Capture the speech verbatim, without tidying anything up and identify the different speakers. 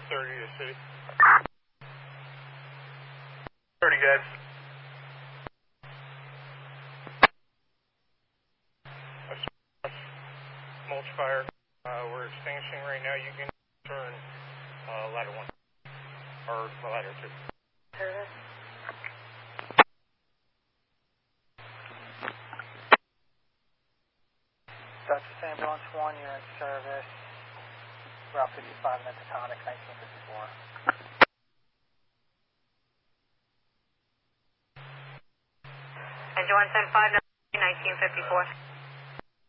Speaker 1: thirty to city. thirty guys. Mulch fire. Uh, we're extinguishing right now. You can turn uh, ladder one. Or ladder two.
Speaker 2: Service. Dutchess Ambulance one, you're in service. Route fifty-five in the Taconic, nineteen fifty-four.
Speaker 3: Engine one seven five, nineteen fifty-four.